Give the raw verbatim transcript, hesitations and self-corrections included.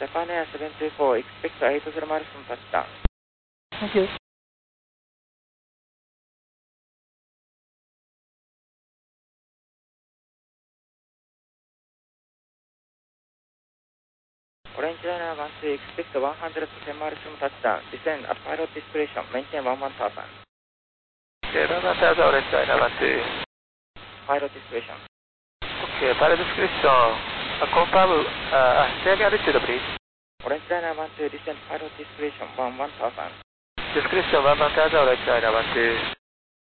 Japan Air seven two four, expect eight zero miles from touchdown. Thank you. Orange Liner one two, expect one hundred ten miles from touchdown. Descend at pilot discretion, maintain one one thousand. Okay, one one thousand, Orange Liner one two. Pilot discretion. Okay, pilot discretion. Uh, confirm, uh, say again altitude, please. Orange Liner one two, descend pilot discretion one one thousand. Discretion one one thousand, Orange Liner one two.